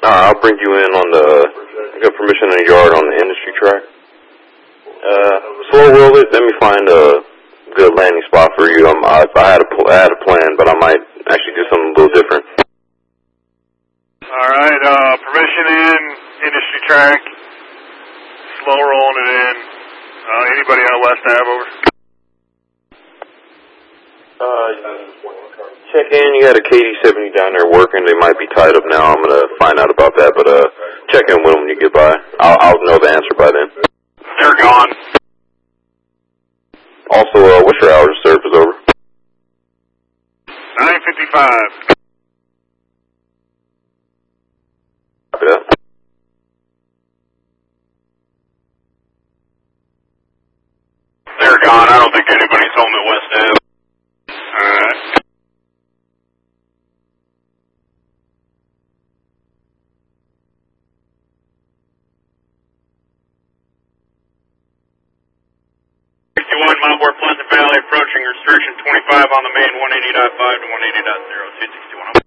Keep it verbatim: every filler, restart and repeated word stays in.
Alright, I'll bring you in on the, I got permission in the yard on the industry track. Uh, slow roll it, let me find a good landing spot for you. Um, I, I, had a, I had a plan, but I might actually do something a little different. Alright, uh, permission in, industry track, slow rolling it in. Uh, anybody on West Ave, over? Uh, check in, you got a K D seventy down there working, they might be tied up now, I'm gonna find out about that, but uh, check in with them when you get by. I'll, I'll know the answer by then. They're gone. Also, uh, what's your hours of service, over? nine fifty-five. Copy that. They're gone, I don't think anybody's home at West Ave. Alright. sixty-one, Mount Ward, Pleasant Valley, approaching restriction twenty-five on the main, one eighty point five to one eighty point zero, two sixty-one.